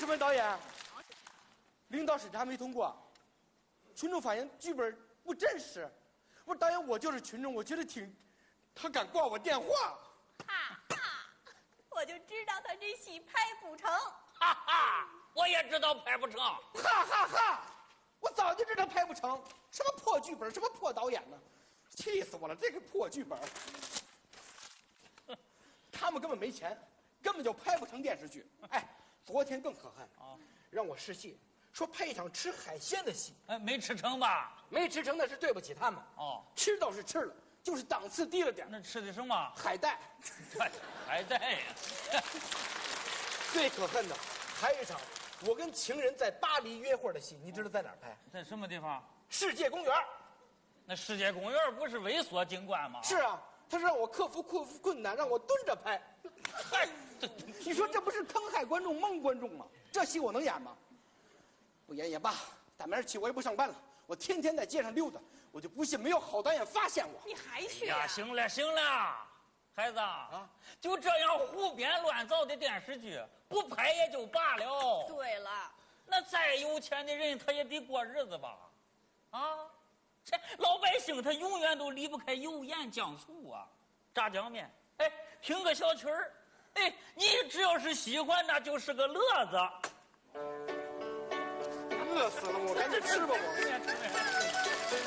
什么导演？领导审查没通过，群众反映剧本不真实。我说导演，我就是群众，我觉得挺，他敢挂我电话。 哈哈，我就知道他这戏拍不成。 哈哈，我也知道拍不成。 哈哈哈！我早就知道拍不成，什么破剧本，什么破导演呢？气死我了！这个破剧本，他们根本没钱，根本就拍不成电视剧。哎，昨天更可恨啊，让我试戏，说拍一场吃海鲜的戏， 哎，没吃成吧？ 没吃成那是对不起他们。 哦， 吃倒是吃了，就是档次低了点。 那吃的什么？ 海带。 海带呀！ 最可恨的还有一场，我跟情人在巴黎约会的戏，你知道在哪儿拍？ 在什么地方？ 世界公园。 那世界公园不是猥琐景观吗？ 是啊，他是让我克服困难，让我蹲着拍。 嗨， 你说这不是坑害观众、蒙观众吗？这戏我能演吗？不演也罢，打明儿起我也不上班了，我天天在街上溜达，我就不信没有好导演发现我。 你还去呀？行了行了，孩子啊，就这样胡编乱造的电视剧，不拍也就罢了。 对了， 那再有钱的人，他也得过日子吧？啊，这老百姓他永远都离不开油盐酱醋啊，炸酱面，哎，听个小曲儿，哎，你只要是喜欢，那就是个乐子。 饿死了我，赶紧吃吧我。